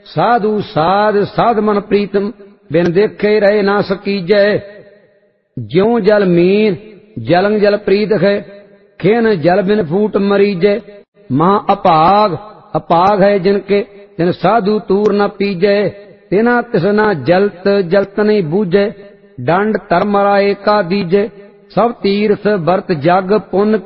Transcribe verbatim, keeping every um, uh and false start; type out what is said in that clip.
साधु साध साध मन प्रीतम बिन देखे रहे ना सकीजै। ज्यों जल मीन जलंग जल प्रीत है खेन जल बिन फूट मरीजै। महा अपाग अपाग है जिनके जिन साधु तूर न पीजै। तिना तिसना जलत जलत नहीं बूझै। दंड धर्म एका दीजै सब तीर्थ बरत जग पुन